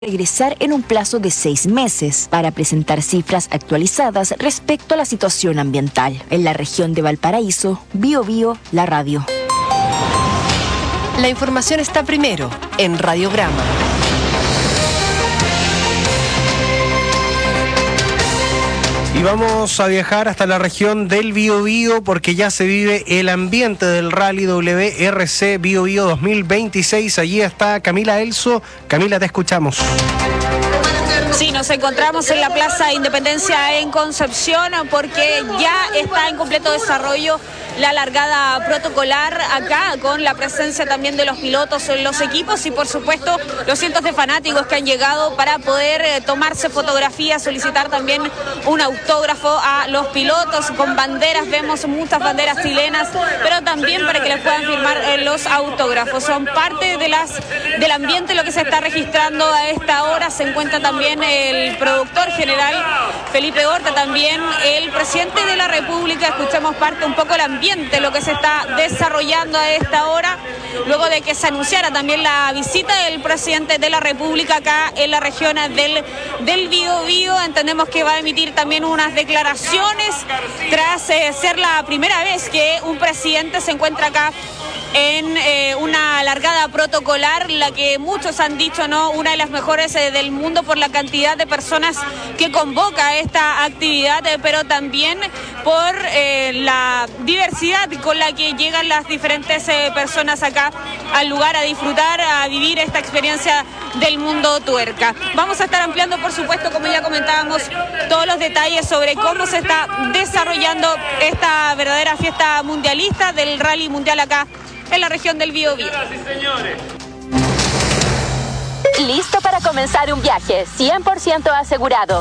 regresar en un plazo de 6 meses para presentar cifras actualizadas respecto a la situación ambiental. En la región de Valparaíso, Biobío, la radio. La información está primero en Radiograma. Y vamos a viajar hasta la región del Biobío porque ya se vive el ambiente del Rally WRC Biobío 2026. Allí está Camila Elso. Camila, te escuchamos. Sí, nos encontramos en la Plaza Independencia en Concepción porque ya está en completo desarrollo la largada protocolar acá, con la presencia también de los pilotos en los equipos y por supuesto los cientos de fanáticos que han llegado para poder tomarse fotografías, solicitar también un autógrafo a los pilotos con banderas. Vemos muchas banderas chilenas, pero también para que les puedan firmar los autógrafos. Son parte del ambiente lo que se está registrando a esta hora. Se encuentra también el productor general Felipe Horta, también el presidente de la República. Escuchemos parte un poco del ambiente, lo que se está desarrollando a esta hora, luego de que se anunciara también la visita del presidente de la República acá en la región del Biobío. Entendemos que va a emitir también unas declaraciones tras ser la primera vez que un presidente se encuentra acá en una largada protocolar, la que muchos han dicho, ¿no?, una de las mejores del mundo por la cantidad de personas que convoca esta actividad, pero también por la diversidad con la que llegan las diferentes personas acá al lugar a disfrutar, a vivir esta experiencia del mundo tuerca. Vamos a estar ampliando, por supuesto, como ya comentábamos, todos los detalles sobre cómo se está desarrollando esta verdadera fiesta mundialista del Rally Mundial acá en la región del Biobío. Listo para comenzar un viaje 100% asegurado.